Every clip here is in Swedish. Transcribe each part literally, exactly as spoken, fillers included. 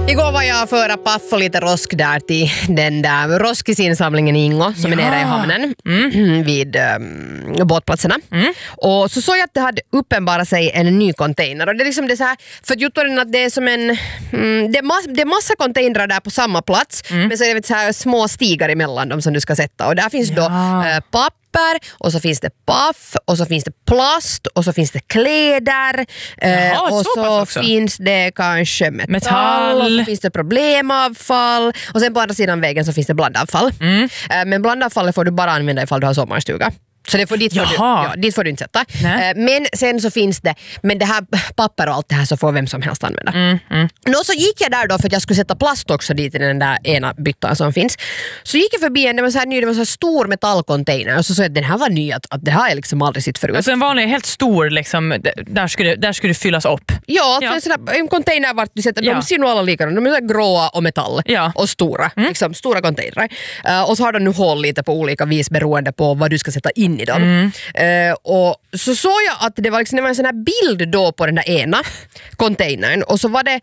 Igår var jag föra paff och lite rosk där till den där roskisinsamlingen i Ingo som ja. är nere i hamnen mm. vid um, båtplatserna. Mm. Och så såg jag att det hade uppenbarat sig en ny container. Och det är liksom det så här, för att gjorde att det är som en mm, det, är mass, det är massa containrar där på samma plats mm. men så är det så här små stigar emellan dem som du ska sätta. Och där finns ja. då uh, papp och så finns det paff och så finns det plast och så finns det kläder. Jaha, eh, och så, så finns det kanske metall, metall och så finns det problemavfall och sen på andra sidan vägen så finns det blandavfall. Mm. Eh, men blandavfallet får du bara använda ifall du har sommarstuga. Så det får, dit, får du, ja, dit får du inte sätta. Nej. Men sen så finns det, men det här papper och allt det här så får vem som helst använda. Mm, mm. Nå så gick jag där då för att jag skulle sätta plast också dit i den där ena byttan som finns. Så gick jag förbi en, det var så här ny, det var så här stor metallcontainer och så sa jag att den här var ny, att, att det här har jag liksom aldrig sett förut. Alltså en vanlig, helt stor liksom, där skulle, där skulle det fyllas upp. Ja, ja. En, sån där, en container vart du sätter, ja. de ser nog alla likadana, de är så här gråa och metall ja. och stora, mm. liksom stora containrar. Uh, och så har de nu håll lite på olika vis beroende på vad du ska sätta in i dem. Mm. Uh, och så såg jag att det var, liksom, det var en sån här bild då på den där ena containern och så var det,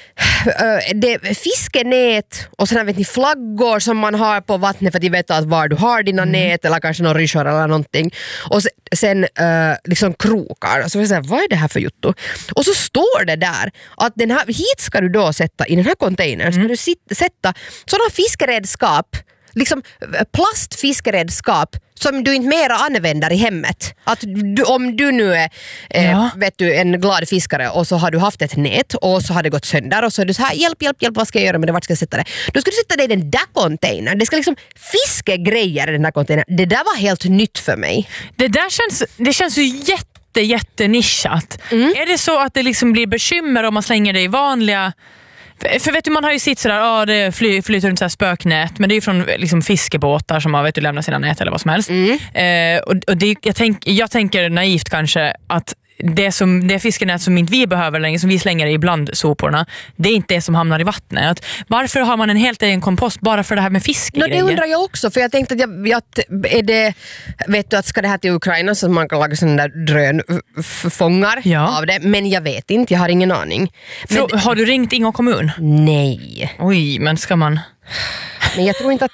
uh, det fiskenät och sådana vet ni flaggor som man har på vattnet för att de vet att var du har dina mm. nät eller kanske någon ryschor eller någonting och sen, sen uh, liksom krokar och så vill jag säga, vad är det här för jutto? Och så står det där att den här, hit ska du då sätta i den här containern ska mm. du sit, sätta sådana fiskeredskap liksom plastfiskeredskap som du inte mera använder i hemmet. Att du, om du nu är eh, ja. vet du, en glad fiskare och så har du haft ett nät och så har det gått sönder och så är du så här, hjälp, hjälp, hjälp, vad ska jag göra med det, vart ska jag sätta det? Då ska du sätta det i den där containern. Det ska liksom fiskegrejer i den där containern. Det där var helt nytt för mig. Det där känns, det känns ju jätte, jätte nischat. Mm. Är det så att det liksom blir bekymmer om man slänger det i vanliga... För vet du, man har ju sitt sådär, ja det fly, flyter runt så här spöknät, men det är ju från liksom, fiskebåtar som har, vet du, lämnat sina nät eller vad som helst. Mm. Eh, och, och det, jag, tänk, jag tänker naivt kanske att det, som, det fiskenät som inte vi behöver längre, som vi slänger i bland soporna, det är inte det som hamnar i vattnet. Att, varför har man en helt egen kompost bara för det här med fiskegrejer? No, det undrar jag också, för jag tänkte att jag, jag är det, vet du att ska det här till Ukraina så man kan laga sådana där drönfångar ja. av det, men jag vet inte, jag har ingen aning. Men, Frå, har du ringt Ingo kommun? Nej. Oj, men ska man... Men jag tror inte att...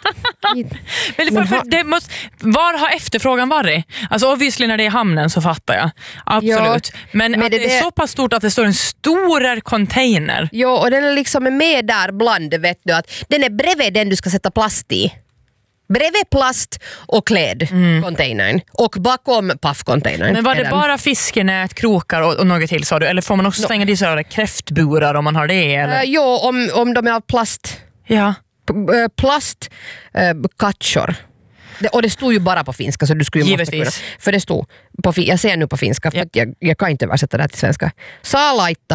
men för, för, det måste, var har efterfrågan varit? Alltså obviously när det är hamnen så fattar jag. Absolut. Ja, men, men att det, det är så pass stort att det står en stor container. Ja, och den är liksom med där bland, vet du, att den är bredvid den du ska sätta plast i. Bredvid plast och klädcontainern mm. och bakom paffcontainern. Men var det bara fiskenät, krokar och, och något till sa du? Eller får man också slänga no. i sådana kräftburar om man har det? Eller? Uh, jo, om, om de är av plast. Ja. Plast uh, katchor. Det, och det stod ju bara på finska så du skulle ju måste kunna, för det stod på, jag ser nu på finska för ja. jag, jag kan inte översätta det här till svenska. Salaita